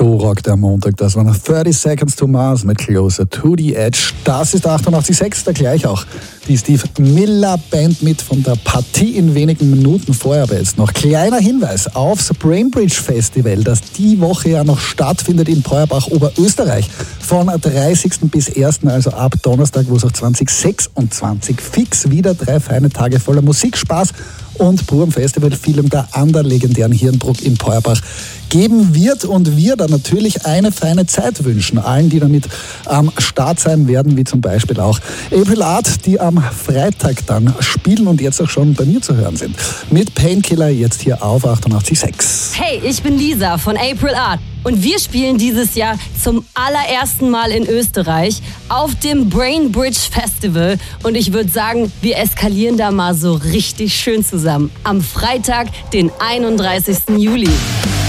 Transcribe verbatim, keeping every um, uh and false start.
So rockt der Montag. Das waren thirty Seconds to Mars mit Closer to the Edge. Das ist achtundachtzig Komma sechs, da gleich auch die Steve Miller Band mit von der Partie in wenigen Minuten. Vorher aber jetzt noch kleiner Hinweis aufs Brainbridge Festival, das die Woche ja noch stattfindet in Peuerbach, Oberösterreich. Von dreißigsten bis ersten, also ab Donnerstag, wo es auch zwanzig sechsundzwanzig fix wieder drei feine Tage voller Musik, Spaß und purem Festival-Feeling da an der legendären Hirnbruck in Peuerbach geben wird und wir dann natürlich eine feine Zeit wünschen. Allen, die damit am Start sein werden, wie zum Beispiel auch April Art, die am Freitag dann spielen und jetzt auch schon bei mir zu hören sind. Mit Painkiller jetzt hier auf achtundachtzig Komma sechs. Hey, ich bin Lisa von April Art und wir spielen dieses Jahr zum allerersten Mal in Österreich auf dem Brainbridge Festival und ich würde sagen, wir eskalieren da mal so richtig schön zusammen. Am Freitag, den einunddreißigsten Juli.